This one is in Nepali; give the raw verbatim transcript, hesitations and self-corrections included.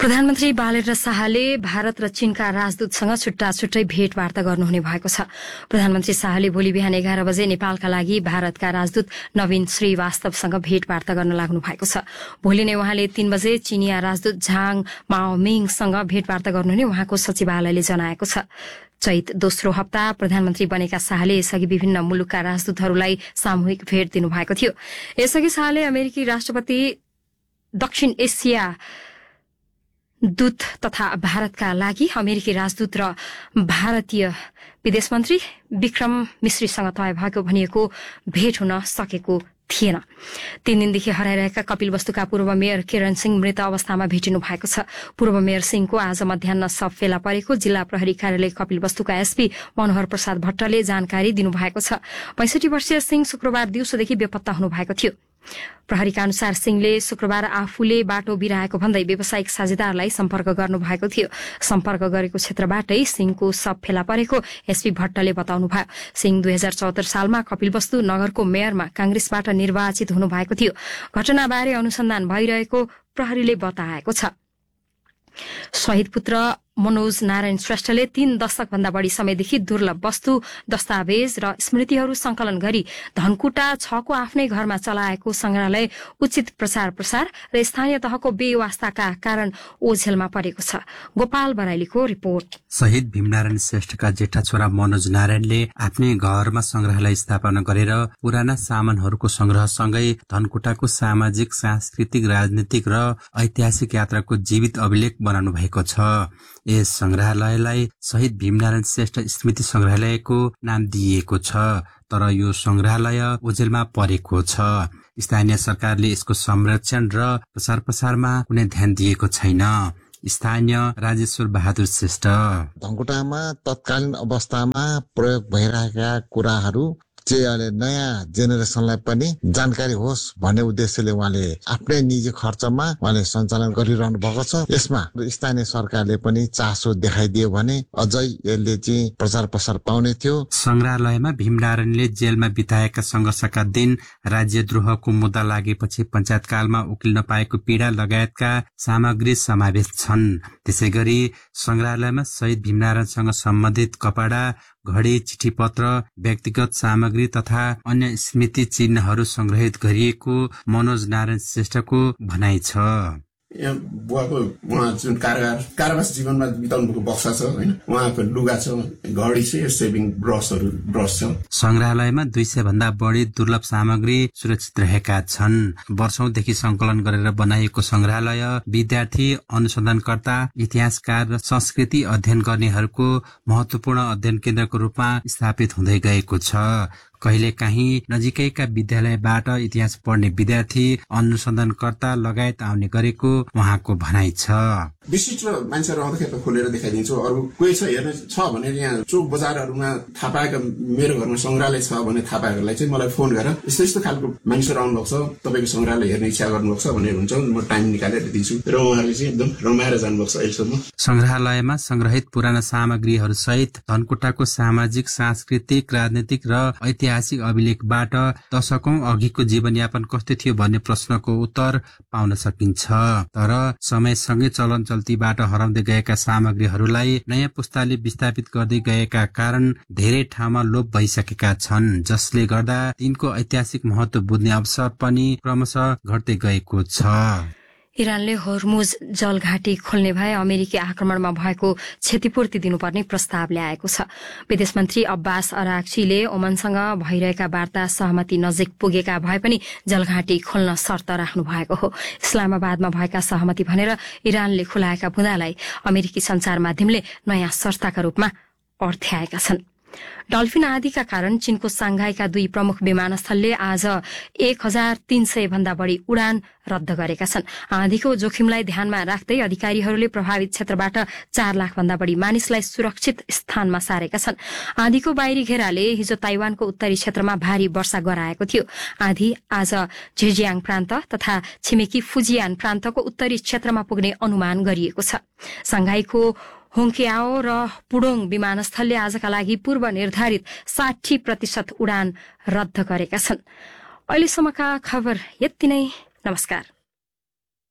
प्रधानमन्त्री बालेन्द्र शाहले भारत र चीनका राजदूतसँग छुट्टा छुट्टै भेटवार्ता गर्नुहुने भएको छ। प्रधानमन्त्री शाहले भोलि बिहान एघार बजे नेपालका लागि भारतका राजदूत नवीन श्रीवास्तवसँग भेटवार्ता गर्न लाग्नु भएको छ। भोलि नै उहाँले तीन बजे चीनिया राजदूत झाङ माओमिङसँग भेटवार्ता गर्नुहुने उहाँको सचिवालयले जनाएको छ। चैत दोस्रो हप्ता प्रधानमन्त्री बनेका शाहले यसअघि विभिन्न मुलुकका राजदूतहरूलाई सामूहिक भेट दिनुभएको थियो। यसअघि शाहले अमेरिकी राष्ट्रपति, दक्षिण एसिया दूत तथा भारतका लागि अमेरिकी राजदूत र भारतीय विदेश मन्त्री विक्रम मिश्रीसँग तय भएको भनिएको भेट हुन सकेको थिएन। तीन दिनदेखि हराइरहेका कपिलवस्तुका पूर्व मेयर किरण सिंह मृत अवस्थामा भेटिनु भएको छ। पूर्व मेयर सिंहको आज मध्याह शव फेला परेको जिल्ला प्रहरी कार्यालय कपिलवस्तुका एसपी मनोहर प्रसाद भट्टले जानकारी दिनुभएको छ। पैंसठी वर्षीय सिंह शुक्रबार दिउँसोदेखि बेपत्ता हुनुभएको थियो। प्रहरीका अनुसार सिंहले शुक्रबार आफूले बाटो बिराएको भन्दै व्यावसायिक साझेदारलाई सम्पर्क गर्नुभएको थियो। सम्पर्क गरेको क्षेत्रबाटै सिंहको शव फेला परेको एसपी भट्टले बताउनुभयो। सिंह दुई हजार चौहत्तर सालमा कपिलवस्तु नगरको मेयरमा कांग्रेसबाट निर्वाचित हुनुभएको थियो। घटनाबारे अनुसन्धान भइरहेको प्रहरीले बताएको छ। शहीद पुत्र मनोज नारायण श्रेष्ठले तीन दशक भन्दा बढ़ी समयदेखि दुर्लभ वस्तु, दस्तावेज र स्मृतिहरू संकलन गरी धनकुटा छको आफ्नै घरमा चलाएको संग्रहालय उचित प्रचार प्रसार र स्थानीय तहको बेवास्ताका कारण ओझेलमा परेको छ। गोपाल बराइलीको रिपोर्ट। शहीद भीमनारायण श्रेष्ठका जेठा छोरा मनोज नारायणले आफ्नै घरमा संग्रहालय स्थापना गरेर पुराना सामानहरूको संग्रहसँगै धनकुटाको सामाजिक, सांस्कृतिक, राजनीतिक र ऐतिहासिक यात्राको जीवित अभिलेख बनाउनु भएको छ। यस संग्रहालयलाई शहीद भीमनारायण श्रेष्ठ स्मृति संग्रहालयको नाम दिइएको छ, तर यो संग्रहालय ओझेलमा परेको छ। स्थानीय सरकारले यसको संरक्षण र प्रचार प्रसारमा कुनै ध्यान दिएको छैन। स्थानीय राजेश्वर बहादुर श्रेष्ठ धनकुटामा तत्कालीन अवस्थामा प्रयोग भइरहेका कुराहरू चाहिँ अहिले नयाँ जेनेरेसनलाई पनि जानकारी होस् भन्ने उद्देश्यले उहाँले आफ्नै निजी खर्चमा उहाँले सञ्चालन गरिरहनु भएको छ। यसमा स्थानीय सरकारले पनि चासो देखाइदियो भने अझै यसले चाहिँ प्रचार प्रसार पाउने थियो। संग्रहालयमा भीमनारायणले जेलमा बिताएका संघर्षका दिन, राज्यद्रोहको मुद्दा लागेपछि पञ्चायतकालमा उकिल नपाएको पीडा लगायतका सामग्री समावेश छन्। त्यसै गरी संग्रहालयमा शहीद भीमनारायणसँग सम्बन्धित कपडा, घडी, चिठी पत्र, व्यक्तिगत सामग्री तथा अन्य स्मृति चिन्हहरू संग्रहित गरिएको मनोज नारायण श्रेष्ठको भनाइ छ। यहाँ बुवाको उहाँ जुन कारागार कारावास जीवनमा बिताउनु भएको बक्सा छ होइन, उहाँको लुगा छ, घडी छ, सेभिङ ब्रसहरू ब्रस छ। संग्रहालयमा दुई सय भन्दा बढी दुर्लभ सामग्री सुरक्षित रहेका छन्। वर्षौंदेखि संकलन गरेर बनाइएको संग्रहालय विद्यार्थी, अनुसन्धानकर्ता, इतिहासकार र संस्कृति अध्ययन गर्नेहरूको महत्वपूर्ण अध्ययन केन्द्रको रूपमा स्थापित हुँदै गएको छ। कहिले काहीँ नजिकैका विद्यालयबाट इतिहास पढ्ने विद्यार्थी, अनुसन्धानकर्ता लगायत आउने गरेको उहाँको भनाइ छ। विशिष्ट मान्छेहरू आउँदाखेरि त खोलेर देखाइदिन्छु। अरू कोही छ हेर्ने छ भने यहाँ चोक बजारहरूमा थाहा पाएका, मेरो घरमा संग्रहालय छ भने थाहा पाएकोलाई चाहिँ मलाई फोन गरेर यस्तो यस्तो खालको मानिसहरू आउनुभएको छ, तपाईँको संग्रहालय हेर्ने इच्छा गर्नुभएको छ भनेर हुन्छ, म टाइम निकालेर दिन्छु र उहाँहरूले चाहिँ एकदम रमाएर जानुभएको छ अहिलेसम्म। संग्रहालयमा संग्रहित पुराना सामग्रीहरू सहित धनकुटाको सामाजिक, सांस्कृतिक, राजनीतिक र ऐतिहासिक अभिलेखबाट दशकौं अघिको जीवनयापन कस्तो थियो भन्ने प्रश्नको उत्तर पाउन सकिन्छ। तर समयसँगै चलन चल्तीबाट हराउँदै गएका सामग्रीहरूलाई नयाँ पुस्ताले विस्थापित गर्दै गएका कारण धेरै ठाउँमा लोप भइसकेका छन्, जसले गर्दा तिनको ऐतिहासिक महत्व बुझ्ने अवसर पनि क्रमशः घट्दै गएको छ। इरानले होर्मुज जलघाटी खोल्ने भए अमेरिकी आक्रमणमा भएको क्षतिपूर्ति दिनुपर्ने प्रस्ताव ल्याएको छ। विदेश मन्त्री अब्बास अराक्चीले ओमनसँग भइरहेका वार्ता सहमति नजिक पुगेका भए पनि जलघाटी खोल्न शर्त राख्नु भएको हो। इस्लामाबादमा भएका सहमति भनेर इरानले खुलाएका बुँदालाई अमेरिकी संचार माध्यमले नयाँ शर्तका रूपमा अर्थ्याएका छन्। डल्फिन आदिका कारण चीनको सांघाईका दुई प्रमुख विमानस्थलले आज एक हजार तीन सय भन्दा बढ़ी उडान रद्द गरेका छन्। आँधीको जोखिमलाई ध्यानमा राख्दै अधिकारीहरूले प्रभावित क्षेत्रबाट चार लाख भन्दा बढ़ी मानिसलाई सुरक्षित स्थानमा सारेका छन्। आँधीको बाहिरी घेराले हिजो ताइवानको उत्तरी क्षेत्रमा भारी वर्षा गराएको थियो। आँधी आज झेजियाङ प्रान्त तथा छिमेकी फुजियान प्रान्तको उत्तरी क्षेत्रमा पुग्ने अनुमान गरिएको छ। सांघाईको होङक्याओ र पुडोङ विमानस्थलले आजका लागि पूर्व निर्धारित साठी प्रतिशत उडान रद्द गरेका छन्। अहिलेसम्मका खबर यति नै। नमस्कार।